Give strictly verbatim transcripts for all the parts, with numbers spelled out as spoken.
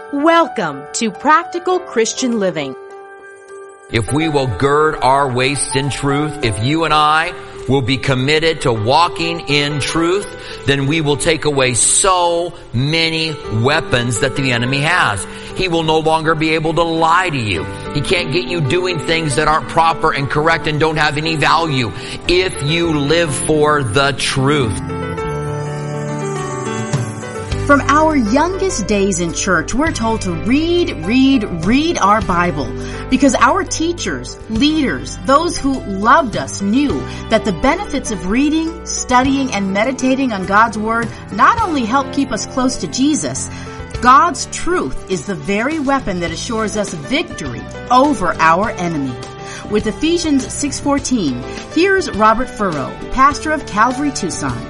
Welcome to Practical Christian Living. If we will gird our waists in truth, if you and I will be committed to walking in truth, then we will take away so many weapons that the enemy has. He will no longer be able to lie to you. He can't get you doing things that aren't proper and correct and don't have any value if you live for the truth. From our youngest days in church, we're told to read, read, read our Bible because our teachers, leaders, those who loved us knew that the benefits of reading, studying, and meditating on God's Word not only help keep us close to Jesus, God's truth is the very weapon that assures us victory over our enemy. With Ephesians six fourteen, here's Robert Furrow, pastor of Calvary Tucson.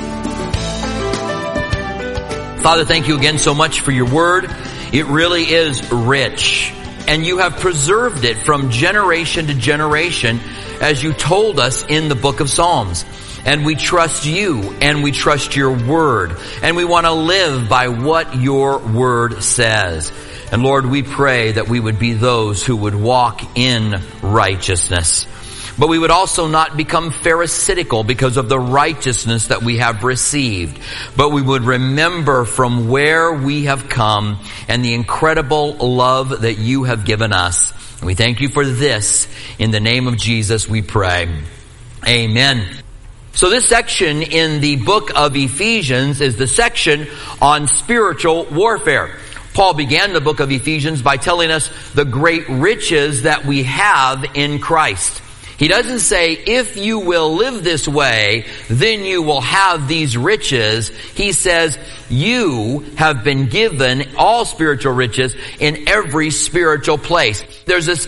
Father, thank you again so much for your word. It really is rich, and you have preserved it from generation to generation as you told us in the book of Psalms. And we trust you, and we trust your word, and we want to live by what your word says. And Lord, we pray that we would be those who would walk in righteousness. But we would also not become pharisaical because of the righteousness that we have received. But we would remember from where we have come and the incredible love that you have given us. And we thank you for this. In the name of Jesus we pray. Amen. So this section in the book of Ephesians is the section on spiritual warfare. Paul began the book of Ephesians by telling us the great riches that we have in Christ. He doesn't say, if you will live this way, then you will have these riches. He says, you have been given all spiritual riches in every spiritual place. There's this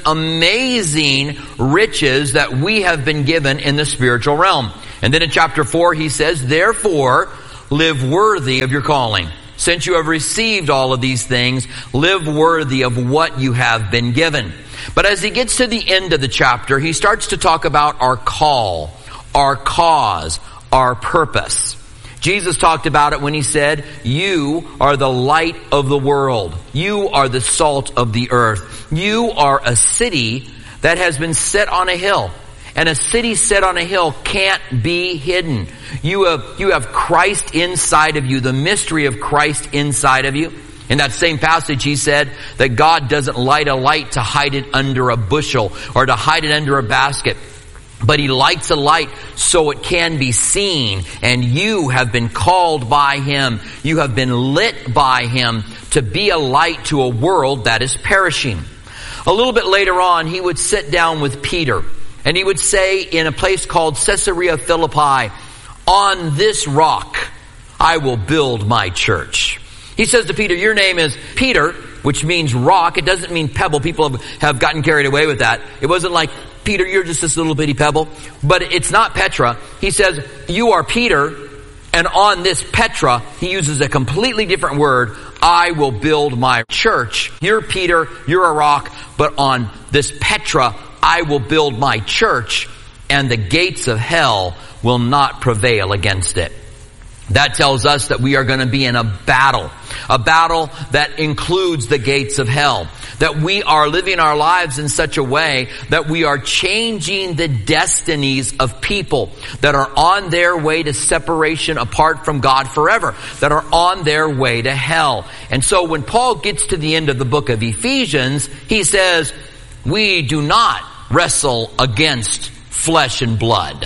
amazing riches that we have been given in the spiritual realm. And then in chapter four, he says, therefore, live worthy of your calling. Since you have received all of these things, live worthy of what you have been given. But as he gets to the end of the chapter, he starts to talk about our call, our cause, our purpose. Jesus talked about it when he said, you are the light of the world. You are the salt of the earth. You are a city that has been set on a hill. And a city set on a hill can't be hidden. You have, you have Christ inside of you, the mystery of Christ inside of you. In that same passage, he said that God doesn't light a light to hide it under a bushel or to hide it under a basket. But he lights a light so it can be seen. And you have been called by him. You have been lit by him to be a light to a world that is perishing. A little bit later on, he would sit down with Peter. And he would say in a place called Caesarea Philippi, on this rock I will build my church. He says to Peter, your name is Peter, which means rock. It doesn't mean pebble. People have, have gotten carried away with that. It wasn't like, Peter, you're just this little bitty pebble. But it's not Petra. He says, you are Peter, and on this Petra, he uses a completely different word, I will build my church. You're Peter, you're a rock, but on this Petra, I will build my church, and the gates of hell will not prevail against it. That tells us that we are going to be in a battle, a battle that includes the gates of hell, that we are living our lives in such a way that we are changing the destinies of people that are on their way to separation apart from God forever, that are on their way to hell. And so when Paul gets to the end of the book of Ephesians, he says, we do not wrestle against flesh and blood.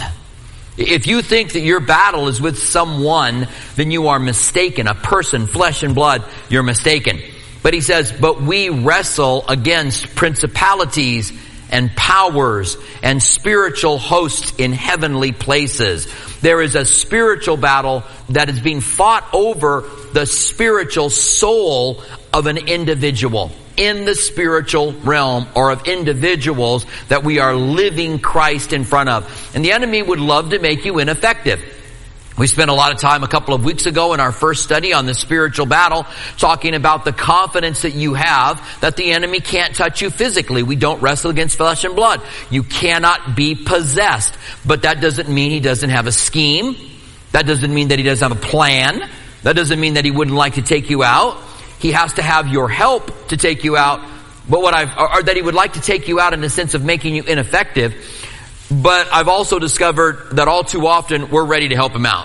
If you think that your battle is with someone, then you are mistaken. A person, flesh and blood, you're mistaken. But he says, but we wrestle against principalities and powers and spiritual hosts in heavenly places. There is a spiritual battle that is being fought over the spiritual soul of an individual in the spiritual realm, or of individuals that we are living Christ in front of. And the enemy would love to make you ineffective. We spent a lot of time a couple of weeks ago in our first study on the spiritual battle talking about the confidence that you have that the enemy can't touch you physically. We don't wrestle against flesh and blood. You cannot be possessed. But that doesn't mean he doesn't have a scheme. That doesn't mean that he doesn't have a plan. That doesn't mean that he wouldn't like to take you out. He has to have your help to take you out, but what I've, or that he would like to take you out in the sense of making you ineffective. But I've also discovered that all too often we're ready to help him out.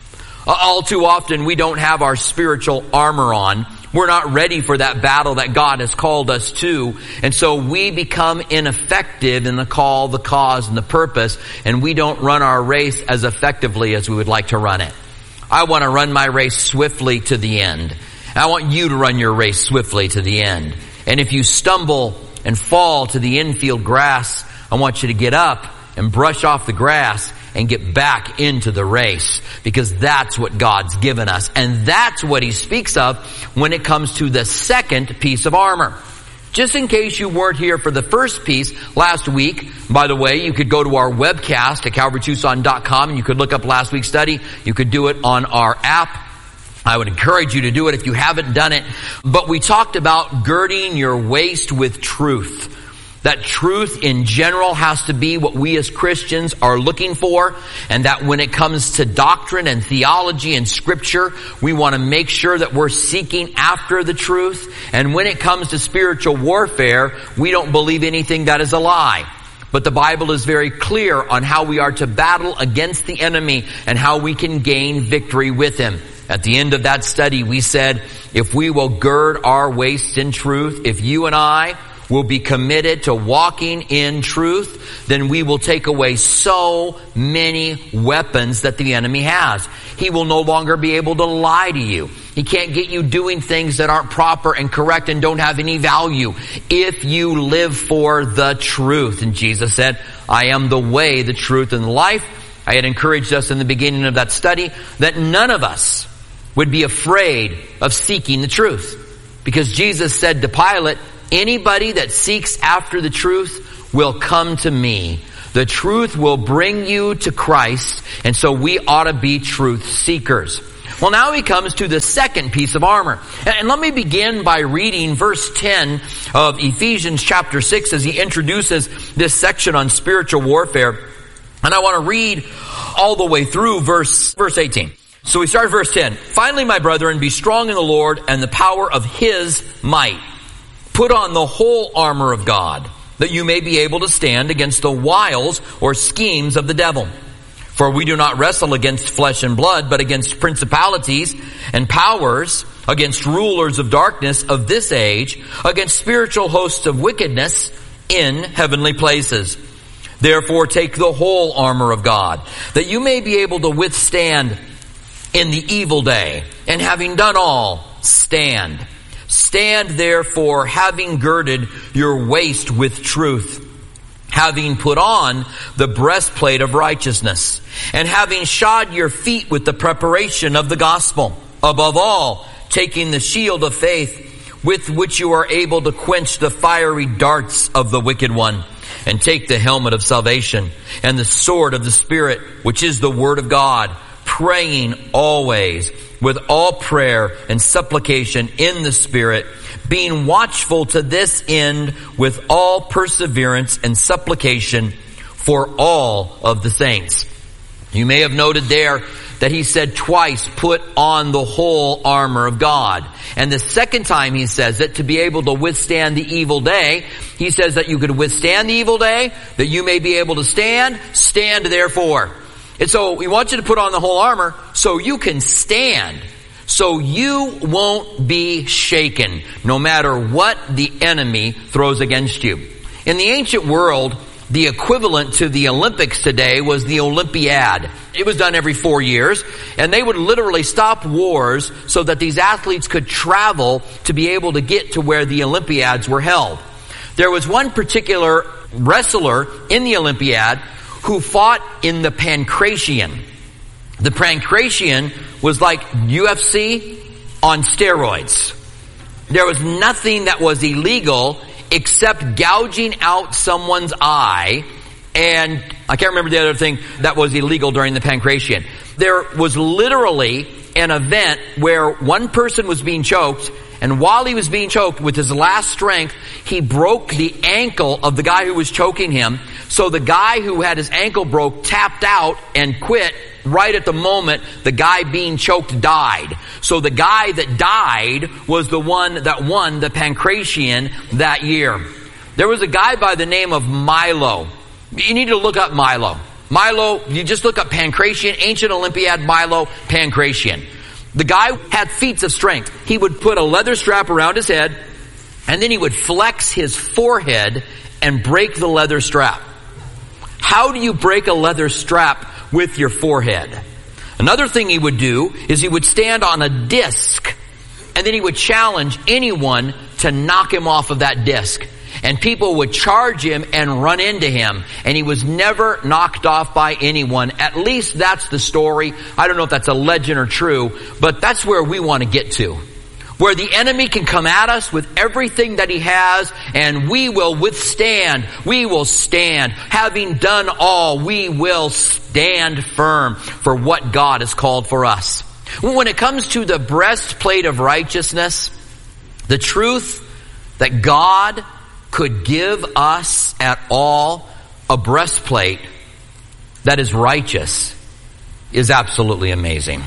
All too often we don't have our spiritual armor on. We're not ready for that battle that God has called us to. And so we become ineffective in the call, the cause, and the purpose. And we don't run our race as effectively as we would like to run it. I want to run my race swiftly to the end. I want you to run your race swiftly to the end. And if you stumble and fall to the infield grass, I want you to get up and brush off the grass and get back into the race, because that's what God's given us. And that's what he speaks of when it comes to the second piece of armor. Just in case you weren't here for the first piece last week, by the way, you could go to our webcast at calvary tucson dot com and you could look up last week's study. You could do it on our app. I would encourage you to do it if you haven't done it. But we talked about girding your waist with truth. That truth in general has to be what we as Christians are looking for, and that when it comes to doctrine and theology and scripture, we want to make sure that we're seeking after the truth. And when it comes to spiritual warfare, we don't believe anything that is a lie. But the Bible is very clear on how we are to battle against the enemy and how we can gain victory with him. At the end of that study, we said, if we will gird our waists in truth, if you and I will be committed to walking in truth, then we will take away so many weapons that the enemy has. He will no longer be able to lie to you. He can't get you doing things that aren't proper and correct and don't have any value if you live for the truth. And Jesus said, I am the way, the truth, and the life. I had encouraged us in the beginning of that study that none of us would be afraid of seeking the truth. Because Jesus said to Pilate, anybody that seeks after the truth will come to me. The truth will bring you to Christ, and so we ought to be truth seekers. Well, now he comes to the second piece of armor. And let me begin by reading verse ten of Ephesians chapter six as he introduces this section on spiritual warfare. And I want to read all the way through verse, verse eighteen. So we start at verse ten. Finally, my brethren, be strong in the Lord and the power of his might. Put on the whole armor of God, that you may be able to stand against the wiles or schemes of the devil. For we do not wrestle against flesh and blood, but against principalities and powers, against rulers of darkness of this age, against spiritual hosts of wickedness in heavenly places. Therefore take the whole armor of God, that you may be able to withstand in the evil day, and having done all, stand. Stand therefore, having girded your waist with truth, having put on the breastplate of righteousness, and having shod your feet with the preparation of the gospel. Above all, taking the shield of faith, with which you are able to quench the fiery darts of the wicked one, and take the helmet of salvation, and the sword of the Spirit, which is the word of God, praying always with all prayer and supplication in the Spirit, being watchful to this end with all perseverance and supplication for all of the saints. You may have noted there that he said twice, put on the whole armor of God. And the second time he says it, to be able to withstand the evil day, he says that you could withstand the evil day, that you may be able to stand, stand therefore. And so we want you to put on the whole armor so you can stand, so you won't be shaken no matter what the enemy throws against you. In the ancient world, the equivalent to the Olympics today was the Olympiad. It was done every four years, and they would literally stop wars so that these athletes could travel to be able to get to where the Olympiads were held. There was one particular wrestler in the Olympiad who fought in the Pancration. The Pancration was like U F C on steroids. There was nothing that was illegal except gouging out someone's eye, and I can't remember the other thing that was illegal during the Pancration. There was literally an event where one person was being choked, and while he was being choked with his last strength, he broke the ankle of the guy who was choking him. So the guy who had his ankle broke tapped out and quit right at the moment the guy being choked died. So the guy that died was the one that won the Pancration that year. There was a guy by the name of Milo. You need to look up Milo. Milo, you just look up Pancration, ancient Olympiad Milo, Pancration. The guy had feats of strength. He would put a leather strap around his head, and then he would flex his forehead and break the leather strap. How do you break a leather strap with your forehead? Another thing he would do is he would stand on a disc, and then he would challenge anyone to knock him off of that disc. And people would charge him and run into him. And he was never knocked off by anyone. At least that's the story. I don't know if that's a legend or true, but that's where we want to get to. Where the enemy can come at us with everything that he has, and we will withstand. We will stand. Having done all, we will stand firm for what God has called for us. When it comes to the breastplate of righteousness, the truth that God could give us at all a breastplate that is righteous is absolutely amazing.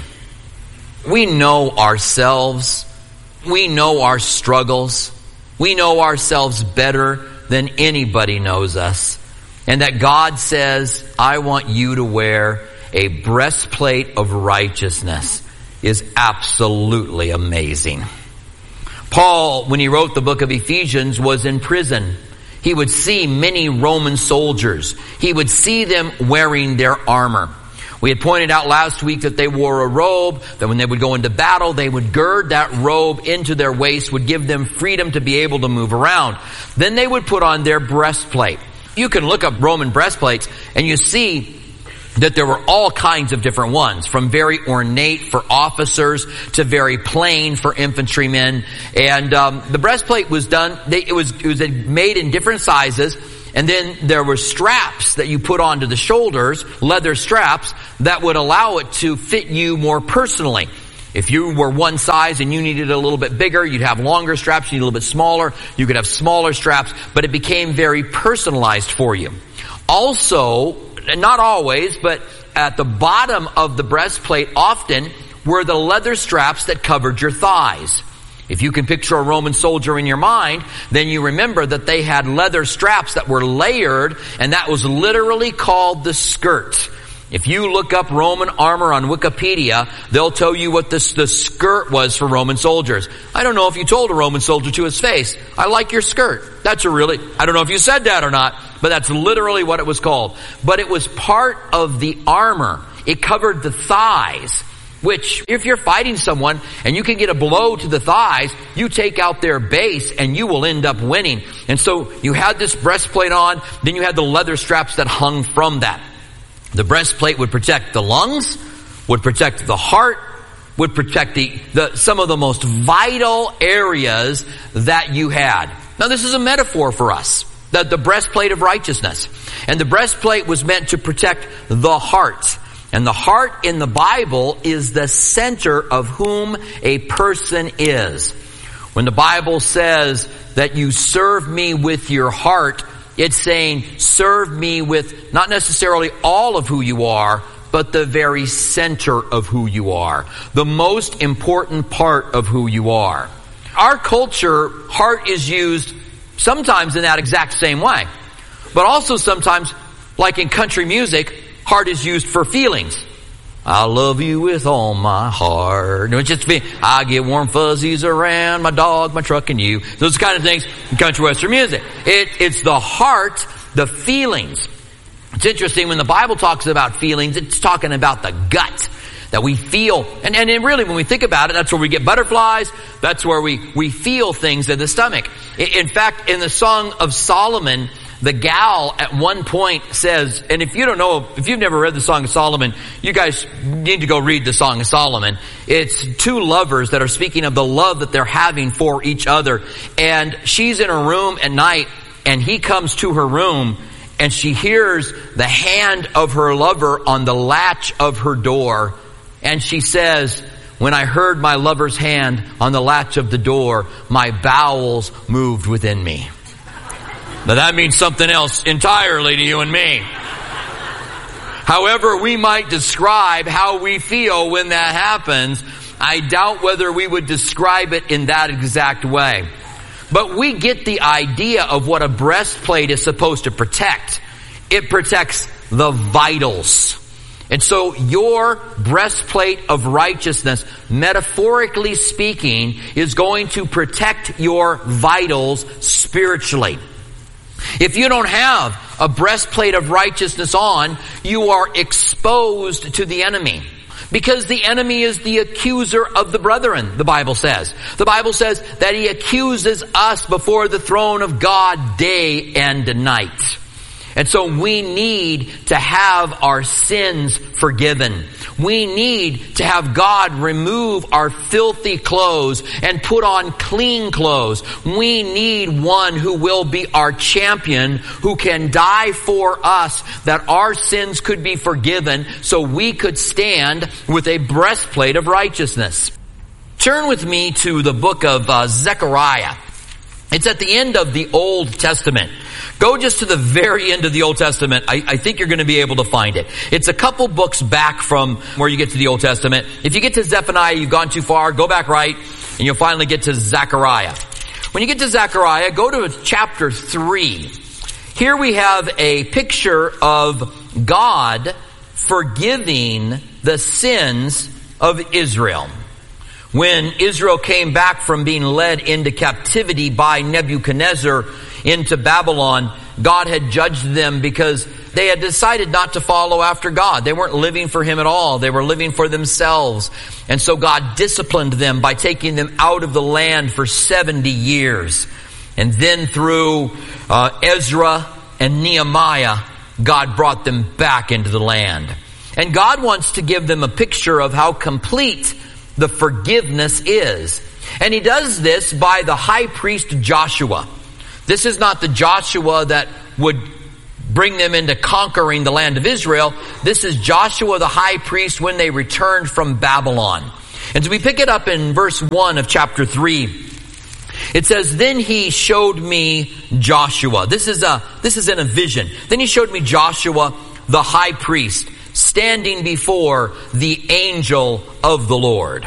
We know ourselves. We know our struggles. We know ourselves better than anybody knows us. And that God says, I want you to wear a breastplate of righteousness is absolutely amazing. Paul, when he wrote the book of Ephesians, was in prison. He would see many Roman soldiers. He would see them wearing their armor. We had pointed out last week that they wore a robe, that when they would go into battle, they would gird that robe into their waist, would give them freedom to be able to move around. Then they would put on their breastplate. You can look up Roman breastplates, and you see that there were all kinds of different ones, from very ornate for officers to very plain for infantrymen. And um, the breastplate was done, they, it was it was made in different sizes, and then there were straps that you put onto the shoulders, leather straps, that would allow it to fit you more personally. If you were one size and you needed a little bit bigger, you'd have longer straps. You need a little bit smaller, you could have smaller straps, but it became very personalized for you. Also, not always, but at the bottom of the breastplate often were the leather straps that covered your thighs. If you can picture a Roman soldier in your mind, then you remember that they had leather straps that were layered, and that was literally called the skirt. If you look up Roman armor on Wikipedia, they'll tell you what this, the skirt was for Roman soldiers. I don't know if you told a Roman soldier to his face, I like your skirt. That's a really, I don't know if you said that or not, but that's literally what it was called. But it was part of the armor. It covered the thighs, which if you're fighting someone and you can get a blow to the thighs, you take out their base and you will end up winning. And so you had this breastplate on, then you had the leather straps that hung from that. The breastplate would protect the lungs, would protect the heart, would protect the, the some of the most vital areas that you had. Now this is a metaphor for us, the, the breastplate of righteousness. And the breastplate was meant to protect the heart. And the heart in the Bible is the center of whom a person is. When the Bible says that you serve me with your heart, it's saying, serve me with not necessarily all of who you are, but the very center of who you are. The most important part of who you are. Our culture, heart is used sometimes in that exact same way. But also sometimes, like in country music, heart is used for feelings. I love you with all my heart. It's just me. I get warm fuzzies around my dog, my truck, and you. Those kind of things in country western music. It, it's the heart, the feelings. It's interesting when the Bible talks about feelings, it's talking about the gut that we feel. And, and it really, when we think about it, that's where we get butterflies. That's where we, we feel things in the stomach. In fact, in the Song of Solomon, the gal at one point says, and if you don't know, if you've never read the Song of Solomon, you guys need to go read the Song of Solomon. It's two lovers that are speaking of the love that they're having for each other. And she's in her room at night, and he comes to her room, and she hears the hand of her lover on the latch of her door. And she says, when I heard my lover's hand on the latch of the door, my bowels moved within me. Now that means something else entirely to you and me. However we might describe how we feel when that happens, I doubt whether we would describe it in that exact way. But we get the idea of what a breastplate is supposed to protect. It protects the vitals. And so your breastplate of righteousness, metaphorically speaking, is going to protect your vitals spiritually. If you don't have a breastplate of righteousness on, you are exposed to the enemy. Because the enemy is the accuser of the brethren, the Bible says. The Bible says that he accuses us before the throne of God day and night. And so we need to have our sins forgiven. We need to have God remove our filthy clothes and put on clean clothes. We need one who will be our champion, who can die for us that our sins could be forgiven so we could stand with a breastplate of righteousness. Turn with me to the book of uh, Zechariah. It's at the end of the Old Testament. Go just to the very end of the Old Testament. I, I think you're going to be able to find it. It's a couple books back from where you get to the Old Testament. If you get to Zephaniah, you've gone too far. Go back right, and you'll finally get to Zechariah. When you get to Zechariah, go to chapter three. Here we have a picture of God forgiving the sins of Israel. When Israel came back from being led into captivity by Nebuchadnezzar into Babylon, God had judged them because they had decided not to follow after God. They weren't living for Him at all. They were living for themselves. And so God disciplined them by taking them out of the land for seventy years. And then through uh, Ezra and Nehemiah, God brought them back into the land. And God wants to give them a picture of how complete the forgiveness is. And He does this by the high priest Joshua. This is not the Joshua that would bring them into conquering the land of Israel. This is Joshua the high priest when they returned from Babylon. And so we pick it up in verse one of chapter three. It says, "Then he showed me Joshua." This is a, this is in a vision. "Then he showed me Joshua the high priest standing before the angel of the Lord."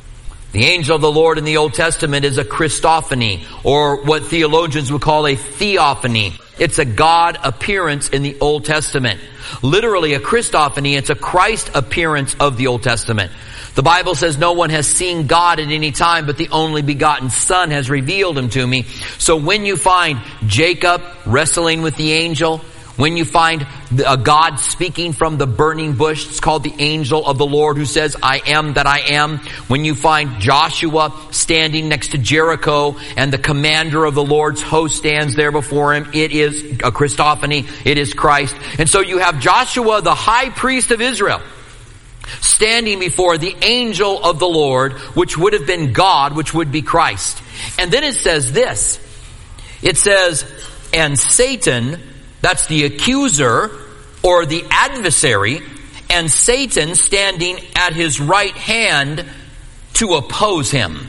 The angel of the Lord in the Old Testament is a Christophany, or what theologians would call a theophany. It's a God appearance in the Old Testament. Literally a Christophany, it's a Christ appearance of the Old Testament. The Bible says no one has seen God at any time, but the only begotten Son has revealed Him to me. So when you find Jacob wrestling with the angel, when you find a God speaking from the burning bush, it's called the angel of the Lord who says, "I am that I am." When you find Joshua standing next to Jericho and the commander of the Lord's host stands there before him, it is a Christophany, it is Christ. And so you have Joshua, the high priest of Israel, standing before the angel of the Lord, which would have been God, which would be Christ. And then it says this, it says, "And Satan," that's the accuser or the adversary, "and Satan standing at his right hand to oppose him."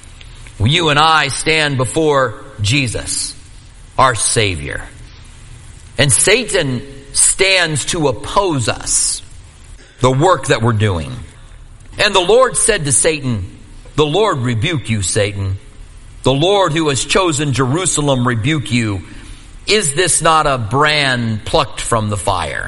You and I stand before Jesus, our Savior. And Satan stands to oppose us, the work that we're doing. "And the Lord said to Satan, 'The Lord rebuke you, Satan. The Lord who has chosen Jerusalem rebuke you. Is this not a brand plucked from the fire?'"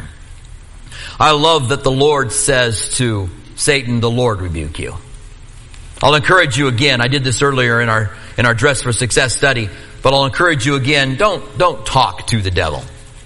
I love that the Lord says to Satan, "The Lord rebuke you." I'll encourage you again. I did this earlier in our in our Dress for Success study, but I'll encourage you again. Don't don't talk to the devil.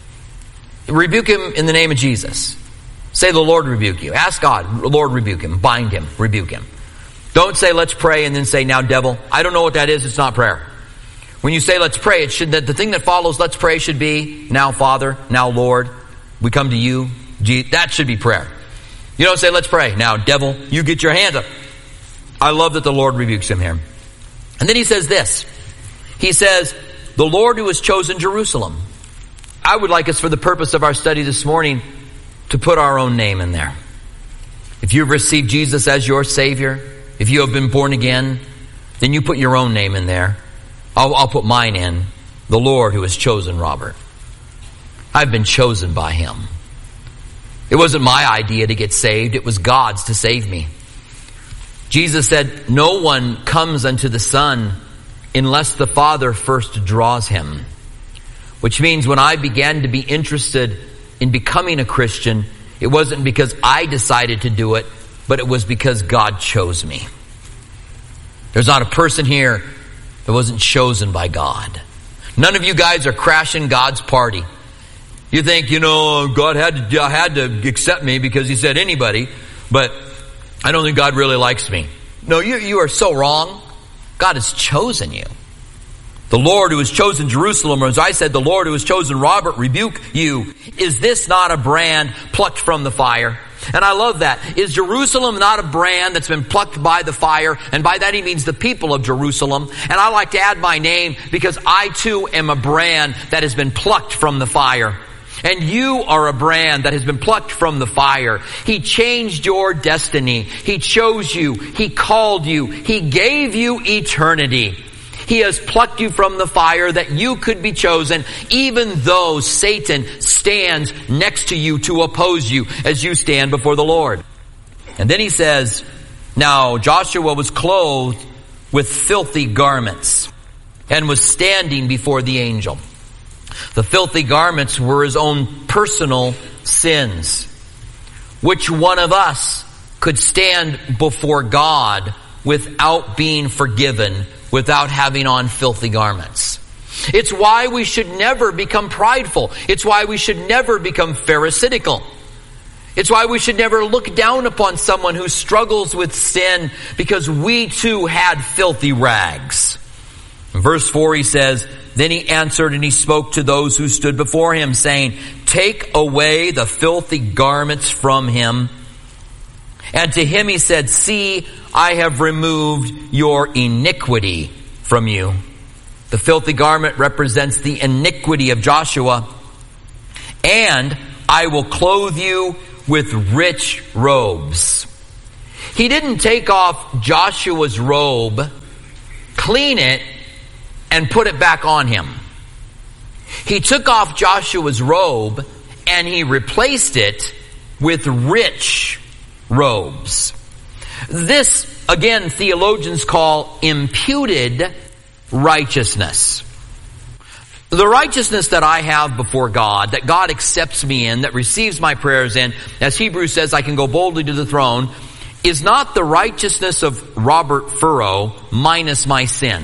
Rebuke him in the name of Jesus. Say, "The Lord rebuke you." Ask God, "Lord rebuke him." Bind him. Rebuke him. Don't say, "Let's pray," and then say, "Now devil." I don't know what that is. It's not prayer. When you say, "Let's pray," it should, that the thing that follows "let's pray" should be, "Now Father, now Lord, we come to you." That should be prayer. You don't say, "Let's pray." "Now devil, you get your hands up." I love that the Lord rebukes him here. And then he says this. He says, "The Lord who has chosen Jerusalem." I would like us, for the purpose of our study this morning, to put our own name in there. If you've received Jesus as your Savior, if you have been born again, then you put your own name in there. I'll, I'll put mine in. The Lord who has chosen Robert. I've been chosen by Him. It wasn't my idea to get saved. It was God's to save me. Jesus said, no one comes unto the Son unless the Father first draws him. Which means when I began to be interested in becoming a Christian, it wasn't because I decided to do it, but it was because God chose me. There's not a person here that wasn't chosen by God. None of you guys are crashing God's party. You think, you know, God had to, had to accept me because He said anybody, but I don't think God really likes me. No, you, you are so wrong. God has chosen you. The Lord who has chosen Jerusalem, or as I said, the Lord who has chosen Robert, rebuke you. Is this not a brand plucked from the fire? And I love that. Is Jerusalem not a brand that's been plucked by the fire? And by that He means the people of Jerusalem. And I like to add my name because I too am a brand that has been plucked from the fire. And you are a brand that has been plucked from the fire. He changed your destiny. He chose you. He called you. He gave you eternity. He has plucked you from the fire that you could be chosen, even though Satan stands next to you to oppose you as you stand before the Lord. And then he says, now Joshua was clothed with filthy garments and was standing before the angel. The filthy garments were his own personal sins. Which one of us could stand before God without being forgiven, without having on filthy garments? It's why we should never become prideful. It's why we should never become pharisaical. It's why we should never look down upon someone who struggles with sin, because we too had filthy rags. In verse four he says, then he answered and he spoke to those who stood before him, saying, take away the filthy garments from him. And to him he said, see, I have removed your iniquity from you. The filthy garment represents the iniquity of Joshua. And I will clothe you with rich robes. He didn't take off Joshua's robe, clean it, and put it back on him. He took off Joshua's robe and he replaced it with rich robes. This, again, theologians call imputed righteousness. The righteousness that I have before God, that God accepts me in, that receives my prayers in, as Hebrews says, I can go boldly to the throne, is not the righteousness of Robert Furrow minus my sin.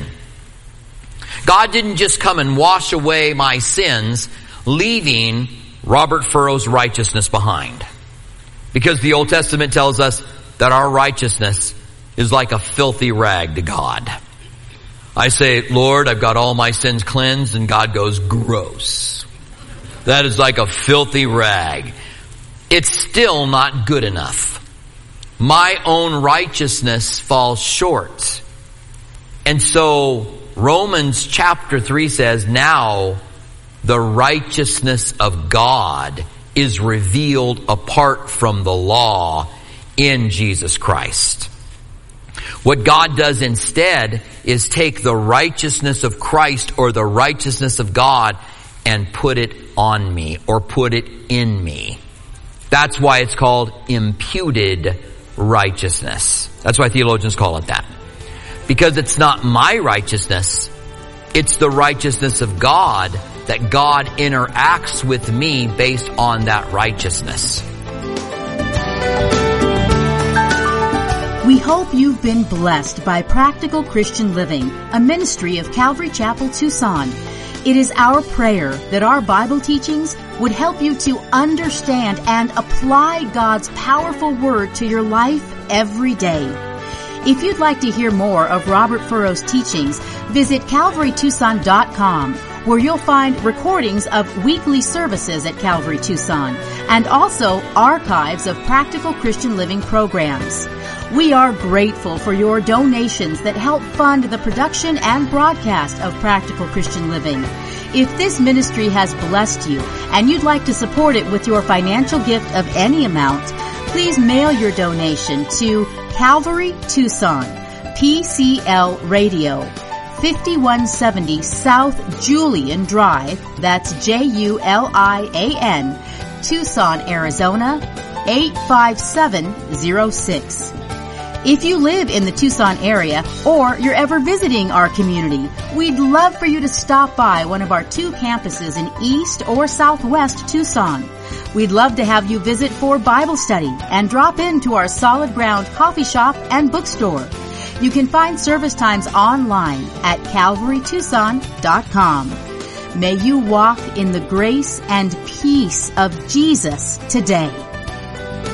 God didn't just come and wash away my sins, leaving Robert Furrow's righteousness behind. Because the Old Testament tells us that our righteousness is like a filthy rag to God. I say, Lord, I've got all my sins cleansed, and God goes, gross. That is like a filthy rag. It's still not good enough. My own righteousness falls short. And so Romans chapter three says, now the righteousness of God is revealed apart from the law in Jesus Christ. What God does instead is take the righteousness of Christ, or the righteousness of God, and put it on me, or put it in me. That's why it's called imputed righteousness. That's why theologians call it that. Because it's not my righteousness, it's the righteousness of God, that God interacts with me based on that righteousness. We hope you've been blessed by Practical Christian Living, a ministry of Calvary Chapel, Tucson. It is our prayer that our Bible teachings would help you to understand and apply God's powerful word to your life every day. If you'd like to hear more of Robert Furrow's teachings, visit calvary tucson dot com, where you'll find recordings of weekly services at Calvary Tucson, and also archives of Practical Christian Living programs. We are grateful for your donations that help fund the production and broadcast of Practical Christian Living. If this ministry has blessed you and you'd like to support it with your financial gift of any amount, please mail your donation to Calvary Tucson, P C L Radio, fifty-one seventy South Julian Drive, that's J U L I A N, Tucson, Arizona, eight five seven zero six. If you live in the Tucson area or you're ever visiting our community, we'd love for you to stop by one of our two campuses in East or Southwest Tucson. We'd love to have you visit for Bible study and drop into our Solid Ground coffee shop and bookstore. You can find service times online at calvary tucson dot com. May you walk in the grace and peace of Jesus today.